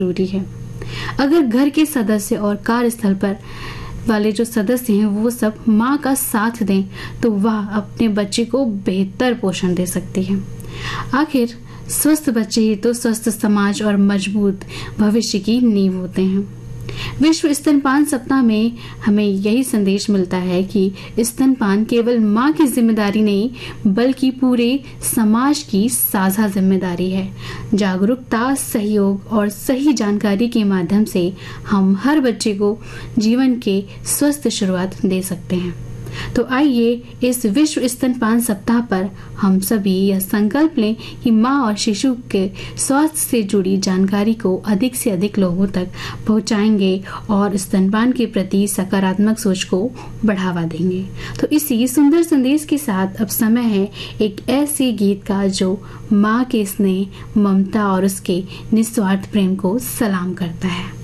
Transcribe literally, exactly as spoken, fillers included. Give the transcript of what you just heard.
जरूरी है। अगर घर के सदस्य और कार्यस्थल पर वाले जो सदस्य हैं वो सब माँ का साथ दें तो वह अपने बच्चे को बेहतर पोषण दे सकती है। आखिर स्वस्थ बच्चे ही तो स्वस्थ समाज और मजबूत भविष्य की नींव होते हैं। विश्व स्तनपान सप्ताह में हमें यही संदेश मिलता है कि स्तनपान केवल माँ की जिम्मेदारी नहीं बल्कि पूरे समाज की साझा जिम्मेदारी है। जागरूकता, सहयोग और सही जानकारी के माध्यम से हम हर बच्चे को जीवन के स्वस्थ शुरुआत दे सकते हैं। तो आइए इस विश्व स्तनपान सप्ताह पर हम सभी यह संकल्प लें कि माँ और शिशु के स्वास्थ्य से जुड़ी जानकारी को अधिक से अधिक लोगों तक पहुंचाएंगे और स्तनपान के प्रति सकारात्मक सोच को बढ़ावा देंगे। तो इसी सुंदर संदेश के साथ अब समय है एक ऐसे गीत का जो माँ के स्नेह, ममता और उसके निस्वार्थ प्रेम को सलाम करता है।